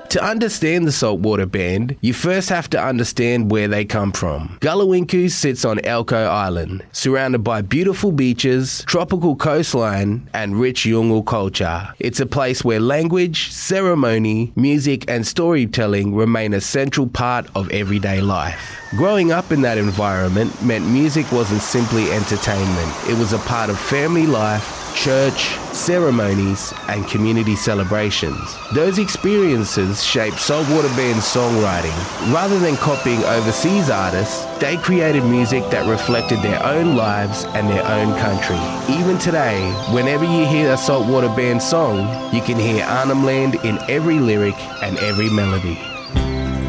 To understand the Saltwater Band, you first have to understand where they come from. Gulawinku sits on Elcho Island, surrounded by beautiful beaches, tropical coastline, and rich Yolngu culture. It's a place where language, ceremony, music, and storytelling remain a central part of everyday life. Growing up in that environment meant music wasn't simply entertainment. It was a part of family life, church, ceremonies, and community celebrations. Those experiences shaped Saltwater Band's songwriting. Rather than copying overseas artists, they created music that reflected their own lives and their own country. Even today, whenever you hear a Saltwater Band song, you can hear Arnhem Land in every lyric and every melody.